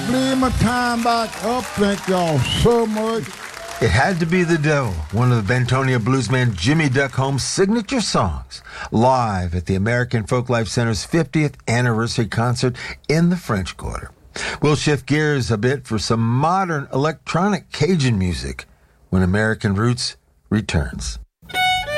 bleed my time back up. Thank y'all so much. It had to be The Devil, one of the Bentonia bluesman Jimmy Duck Holmes' signature songs, live at the American Folklife Center's 50th anniversary concert in the French Quarter. We'll shift gears a bit for some modern electronic Cajun music when American Roots returns.